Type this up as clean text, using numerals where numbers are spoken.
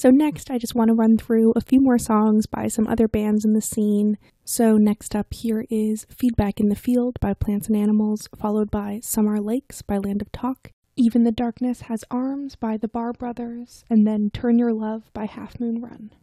So next, I just want to run through a few more songs by some other bands in the scene. So next up here is Feedback in the Field by Plants and Animals, followed by Summer Lakes by Land of Talk, Even the Darkness Has Arms by the Bar Brothers, and then Turn Your Love by Half Moon Run.